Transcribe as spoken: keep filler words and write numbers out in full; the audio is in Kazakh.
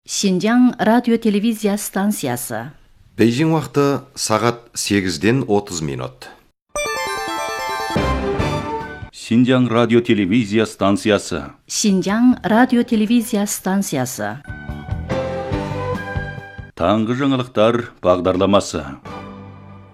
Шинжаң радио-телевизия станциясы. Бейжің уақыты сағат сегізден отыз минут. Шинжаң радио-телевизия станциясы. Шинжаң радио-телевизия станциясы. Таңғы жаңалықтар бағдарламасы.